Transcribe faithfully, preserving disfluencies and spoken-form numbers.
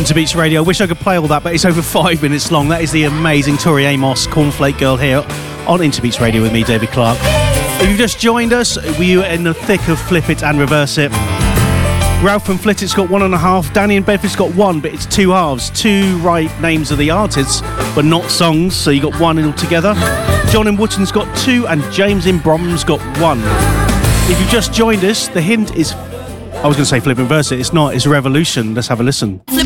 Interbeats Radio. Wish I could play all that, but it's over five minutes long. That is the amazing Tori Amos, Cornflake Girl, here on Interbeats Radio with me, David Clarke. If you've just joined us, we're in the thick of Flip It and Reverse It. Ralph from Flit It's got one and a half. Danny and Bedford's got one, but it's two halves. Two right names of the artists, but not songs, so you got one altogether. John in Wootton's got two, and James in Brom's got one. If you've just joined us, the hint is... I was going to say Flip and Reverse It. It's not. It's Revolution. Let's have a listen.